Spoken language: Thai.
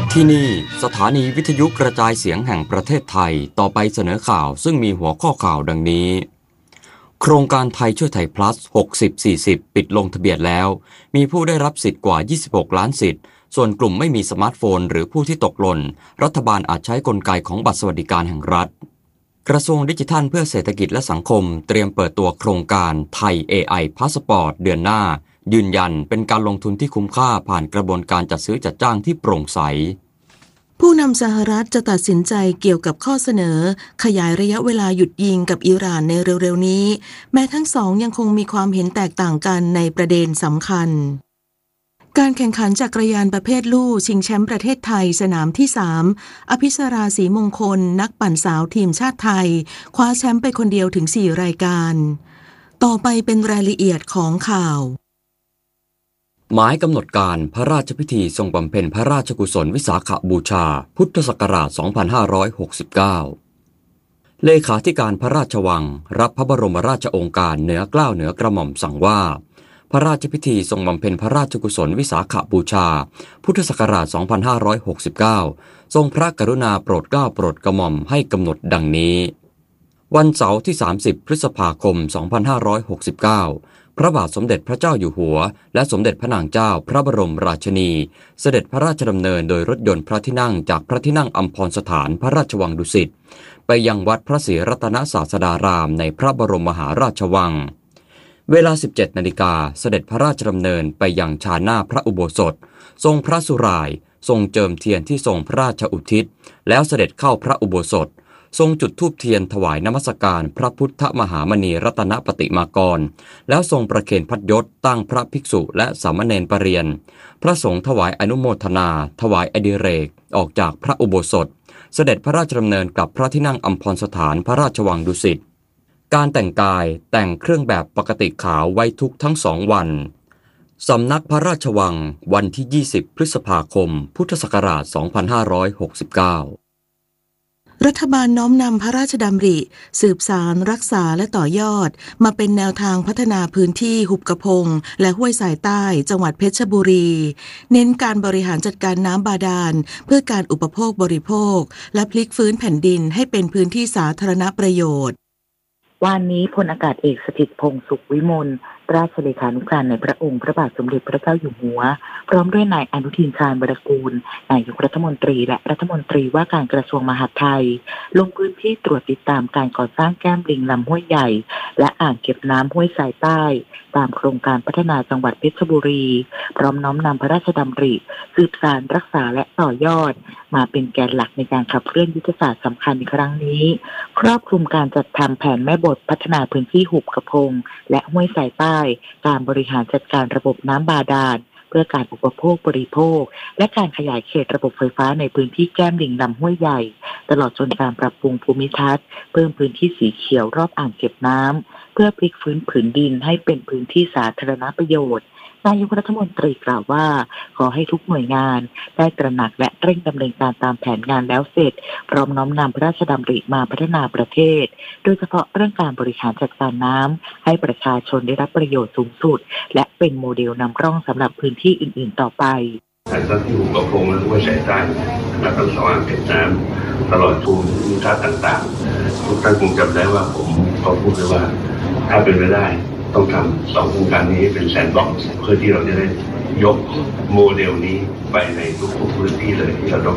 ที่นี่สถานีวิทยุกระจายเสียงแห่งประเทศไทยต่อไปเสนอข่าวซึ่งมีหัวข้อข่าวดังนี้โครงการไทยช่วยไทย plus 60-40 ปิดลงทะเบียนแล้วมีผู้ได้รับสิทธิ์กว่า26ล้านสิทธิ์ส่วนกลุ่มไม่มีสมาร์ทโฟนหรือผู้ที่ตกหล่นรัฐบาลอาจใช้กลไกของบัตรสวัสดิการแห่งรัฐกระทรวงดิจิทัลเพื่อเศรษฐกิจและสังคมเตรียมเปิดตัวโครงการไทย AI Passport เดือนหน้ายืนยันเป็นการลงทุนที่คุ้มค่าผ่านกระบวนการจัดซื้อจัดจ้างที่โปร่งใสผู้นำสหรัฐจะตัดสินใจเกี่ยวกับข้อเสนอขยายระยะเวลาหยุดยิงกับอิหร่านในเร็วๆนี้แม้ทั้งสองยังคงมีความเห็นแตกต่างกันในประเด็นสำคัญการแข่งขันจักรยานประเภทลู่ชิงแชมป์ประเทศไทยสนามที่3อภิสราศรีมงคลนักปั่นสาวทีมชาติไทยคว้าแชมป์ไปคนเดียวถึง4รายการต่อไปเป็นรายละเอียดของข่าวหมายกำหนดการพระราชพิธีทรงบำเพ็ญพระราชกุศลวิสาขบูชาพุทธศักราช 2569 เลขาธิการพระราชวังรับพระบรมราชโองการเหนือเกล้าเหนือกระหม่อมสั่งว่าพระราชพิธีทรงบำเพ็ญพระราชกุศลวิสาขบูชาพุทธศักราช 2569 ทรงพระกรุณาโปรดเกล้าโปรดกระหม่อมให้กำหนดดังนี้วันเสาร์ที่ 30 พฤษภาคม 2569พระบาทสมเด็จพระเจ้าอยู่หัวและสมเด็จพระนางเจ้าพระบรมราชินีเสด็จพระราชดำเนินโดยรถยนต์พระที่นั่งจากพระที่นั่งอัมพรสถานพระราชวังดุสิตไปยังวัดพระศรีรัตนศาสดารามในพระบรมมหาราชวังเวลา 17 นาฬิกาเสด็จพระราชดำเนินไปยังชานหน้าพระอุโบสถทรงพระสุร่ายทรงเจิมเทียนที่ทรงพระราชอุทิศแล้วเสด็จเข้าพระอุโบสถทรงจุดธูปเทียนถวายนมัสการพระพุทธมหามณีรัตนปฏิมากรแล้วทรงประเคนพัดยศตั้งพระภิกษุและสามเณรปเรียนพระสงฆ์ถวายอนุโมทนาถวายอดิเรกออกจากพระอุโบสถเสด็จพระราชดำเนินกลับพระที่นั่งอัมพรสถานพระราชวังดุสิตการแต่งกายแต่งเครื่องแบบปกติขาวไว้ทุกทั้ง2วันสำนักพระราชวังวันที่ 20 พฤษภาคมพุทธศักราช 2569 รัฐบาลน้อมนำพระราชดำริสืบสานรักษาและต่อยอดมาเป็นแนวทางพัฒนาพื้นที่หุบกระพงและห้วยสายใต้จังหวัดเพชรบุรีเน้นการบริหารจัดการน้ำบาดาลเพื่อการอุปโภคบริโภคและพลิกฟื้นแผ่นดินให้เป็นพื้นที่สาธารณประโยชน์วันนี้พลอากาศเอกสถิตพงษ์สุขวิมลราชเลขานุการในพระองค์พระบาทสมเด็จพระเจ้าอยู่หัวพร้อมด้วยนายอนุทินชาญวรกูลนายกรัฐมนตรีและรัฐมนตรีว่าการกระทรวงมหาดไทยลงพื้นที่ตรวจติดตามการก่อสร้างแก้มลิงลำห้วยใหญ่และอ่างเก็บน้ำห้วยสายใต้ตามโครงการพัฒนาจังหวัดเพชรบุรีพร้อมน้อมนำพระราชดำริสืบสานรักษาและต่อยอดมาเป็นแกนหลักในการขับเคลื่อนยุทธศาสตร์สำคัญในครั้งนี้ครอบคลุมการจัดทำแผนแม่บทพัฒนาพื้นที่หุบกระพงและห้วยสายใต้การบริหารจัดการระบบน้ำบาดาลเพื่อการอุปโภคบริโภคและการขยายเขตระบบไฟฟ้าในพื้นที่แก้มลิงลำห้วยใหญ่ตลอดจนการปรับปรุงภูมิทัศน์เพิ่มพื้นที่สีเขียวรอบอ่างเก็บน้ำเพื่อพลิกฟื้นผืนดินให้เป็นพื้นที่สาธารณประโยชน์นายกรัฐมนตรีกล่าวว่าขอให้ทุกหน่วยงานได้ตระหนักและเร่งดำเนินการตามแผนงานแล้วเสร็จพร้อมน้อมนำพระราชดำริมาพัฒนาประเทศโดยเฉพาะเรื่องการบริหารจัดการน้ำให้ประชาชนได้รับประโยชน์สูงสุดและเป็นโมเดลนำร่องสำหรับพื้นที่อื่นๆต่อไปทั้งที่หุบกระพงและห้วยสายใต้และทั้ง2อ่างเก็บน้ำตลอดภูมิทัศน์ต่างๆทุกท่านคงจำได้ว่าผมก็พูดไว้ว่าถ้าเป็นไปได้ต้องทำ2โครงการนี้เป็นแซนด์บ็อกซ์เพื่อที่เราจะได้ยกโมเดลนี้ไปในทุกๆพื้นที่เลยที่เราต้อง